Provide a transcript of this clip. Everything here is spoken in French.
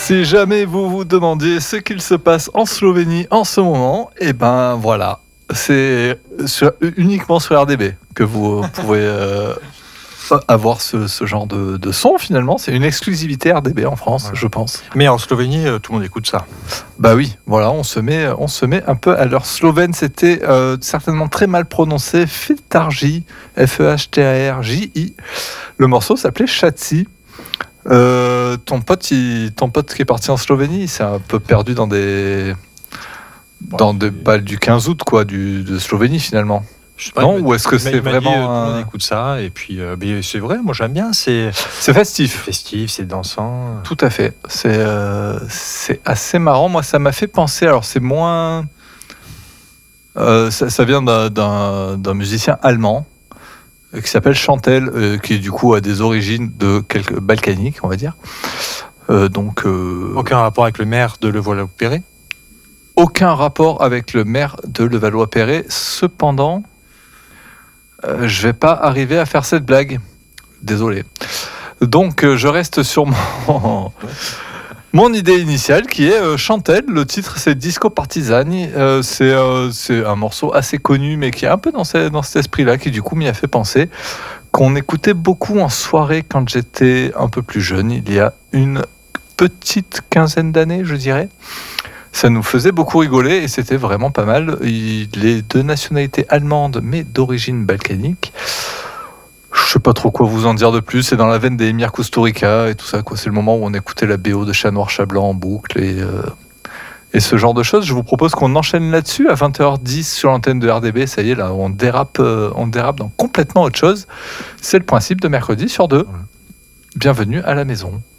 Si jamais vous vous demandiez ce qu'il se passe en Slovénie en ce moment, eh ben voilà, c'est uniquement sur RDB que vous pouvez avoir ce genre de son finalement. C'est une exclusivité RDB en France, Voilà. je pense. Mais en Slovénie, tout le monde écoute ça. Bah oui, voilà, on se met un peu à l'heure slovène. C'était certainement très mal prononcé. Fehtarji, Fehtarji. Le morceau s'appelait Shaci. Ton pote qui est parti en Slovénie, il s'est un peu perdu dans des balles du 15 août, quoi, de Slovénie finalement. Je sais pas, Non, ou est-ce que c'est il m'a dit, vraiment tout le monde écoute ça, et puis mais c'est vrai, moi j'aime bien, c'est festif? festif, c'est dansant. Tout à fait. C'est assez marrant. Moi, ça m'a fait penser. Alors, c'est moins. Ça vient d'un musicien allemand qui s'appelle Chantel, qui du coup a des origines balkaniques, on va dire. Aucun rapport avec le maire de Levallois-Perret. Aucun rapport avec le maire de Levallois-Perret. Cependant, je vais pas arriver à faire cette blague. Désolé. Donc, je reste sur mon idée initiale qui est Chantel. Le titre, c'est Disco Partisani. C'est un morceau assez connu, mais qui est un peu dans cet esprit-là, qui du coup m'y a fait penser, qu'on écoutait beaucoup en soirée quand j'étais un peu plus jeune, il y a une petite quinzaine d'années, je dirais. Ça nous faisait beaucoup rigoler et c'était vraiment pas mal. Il est de nationalité allemande, mais d'origine balkanique. Je sais pas trop quoi vous en dire de plus. C'est dans la veine des Emir Kusturica et tout ça, quoi. C'est le moment où on écoutait la BO de Chat Noir Chat Blanc en boucle et ce genre de choses. Je vous propose qu'on enchaîne là-dessus à 20h10 sur l'antenne de RDB. Ça y est, là, on dérape dans complètement autre chose. C'est le principe de mercredi sur 2. Bienvenue à la maison.